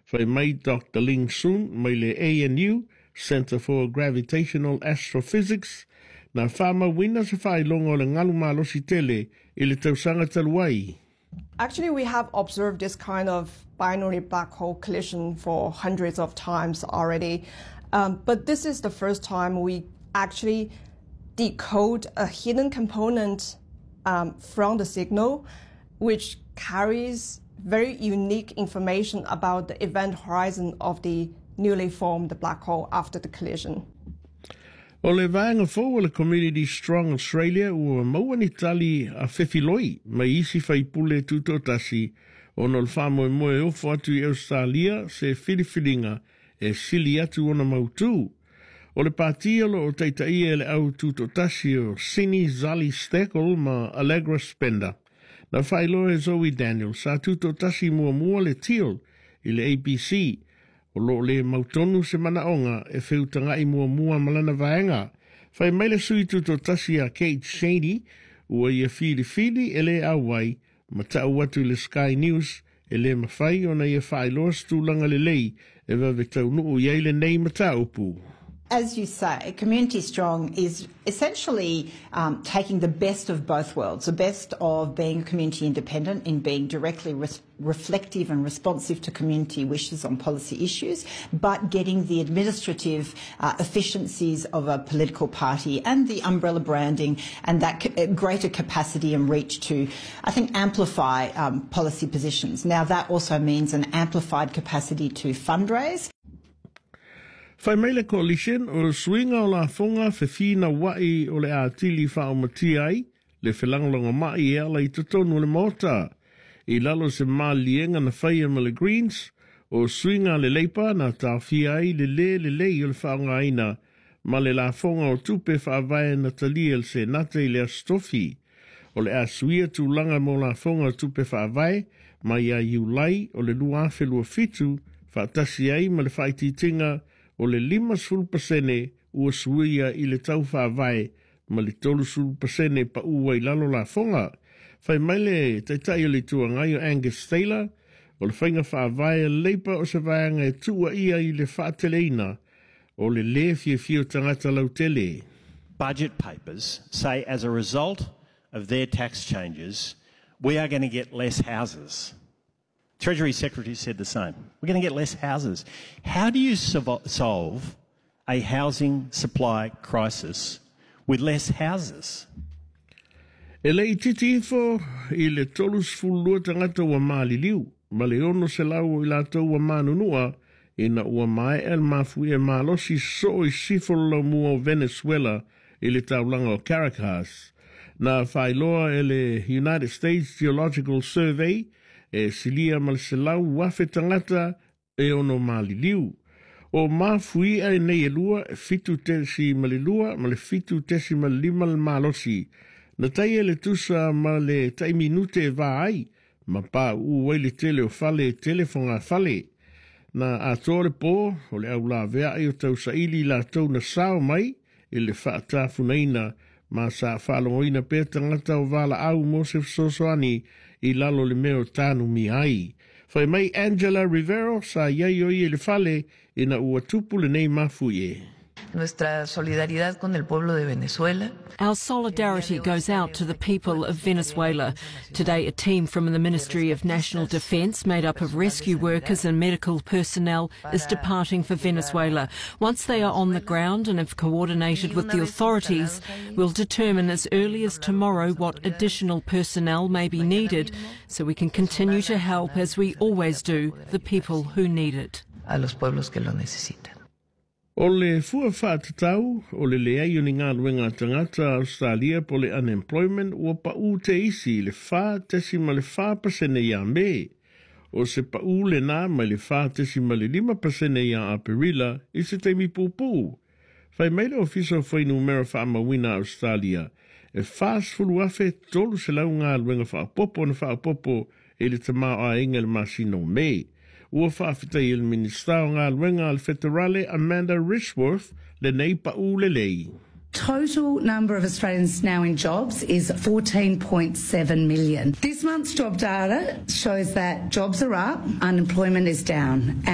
Whai mai Dr. Ling Sun, mai le ANU, Center for Gravitational Astrophysics, na whama wina se whai longa o le ngalu malosi tele i le tausanga taluai. Actually, we have observed this kind of binary black hole collision for hundreds of times already. But this is the first time we actually decode a hidden component from the signal, which carries very unique information about the event horizon of the newly formed black hole after the collision. O le vaenga fō le Community Strong Australia ua maua ni tali a whewhiloi mai isi whaipule tutotasi o no le whamoe moe ofo atu i Australia se whiriwhiringa e sili atu ona mautu. O le pātialo o teitai e le au tutotasi o Sini Zali Stekel ma Allegra Spender. Na whailo e Zoe Daniel sa tutotasi mua le tio i le ABC. O lo le mautonu se manaonga e whiutanga i mua malana vaenga. Whai meile sui tutotasi a Kate Shady ua ia whiri e le awai ma tau atu le Sky News e le mawhai o na ia whailoa stulanga le lei e wawe tau nuu iei le nei mataupu. As you say, Community Strong is essentially taking the best of both worlds, the best of being community independent in being directly reflective and responsive to community wishes on policy issues, but getting the administrative efficiencies of a political party and the umbrella branding and that greater capacity and reach to, I think, amplify policy positions. Now, that also means an amplified capacity to fundraise. Whai meile coalition o swinga o la fonga whiwhina wai o le atili whaomati ai, le whelangalonga mai e ala i tutonu le mota. I lalo se lienga na whaia ma le Greens, o swinga le leipa na tawhia ai le o le whaonga aina, ma le la fonga o tupe whaavaya na talia se nata i le astofi. O le asuia tūlanga mo la fonga o tupe whaavaya, ma ia iulai o le luawhelua fitu, whaatasi ai ma le whaititinga, o le 5% ua suia i le tau whaavai ma le 3% pa ua i lalo la fonga. Whai maile taitai o le tuangai o Angus Taylor, o le whainga whaavai leipa o se vaianga e tua ia i le whaateleina o le fio tangata lautele. Budget papers say as a result of their tax changes, we are going to get less houses. Treasury Secretary said the same. We're going to get less houses. How do you solve a housing supply crisis with less houses? E le titi ifo i le tolus fulua tangata ua maliliu, ma le ono se lau i lato ua manunua, ina ua mai el mafui e malosi so i sifolo mua o Venezuela i le taulanga o Caracas. Na whailoa e le United States Geological Survey, e silia malselau wafe tangata e ono maliliu. O mafui ai nei e lua e fitu tesi malilua ma le fitu tesi malima le malosi. Na tai e le tusa ma le tai minute e va ai, ma pa uwai le tele o fale telefonga fale. Na atore po o le au la vea e o tau saili la tau na sao mai e le whaatafunaina ma sa whalongoina pe tangata o vala au Mosef Sosoani i lalo le meo tanu mi ai. Whai mai Angela Rivero sa iaioi e le fale ina ua tupu le nei mafuie. Nuestra solidaridad con el pueblo de Venezuela. Our solidarity goes out to the people of Venezuela. Today, a team from the Ministry of National Defence, made up of rescue workers and medical personnel, is departing for Venezuela. Once they are on the ground and have coordinated with the authorities, we'll determine as early as tomorrow what additional personnel may be needed so we can continue to help, as we always do, the people who need it. A los pueblos que lo necesitan. O le fua whātatau, o le leai o ni ngā ruenga tangata Australia po le unemployment ua pa u te isi le whā tesi ma le 5% ia me. O se pa u le nā ma le whā tesi ma le 5% ia Aperila i se teimi pūpū. Whai meile ofiso whainu mera whaamawina Australia e whās fulu afe tolu se lau ngā ruenga whaapopo na whaapopo e le tamau a inga le masino mei. Ua whaafetai il minister o ngā luenga al federale Amanda Rishworth le nei pa u le lei. Total number of Australians now in jobs is 14.7 million. This month's job data shows that jobs are up, unemployment is down.